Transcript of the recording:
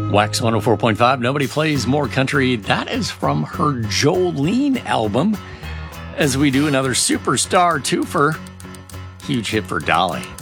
Wax 104.5, Nobody Plays More Country. That is from her Jolene album. As we do another superstar twofer, huge hit for Dolly.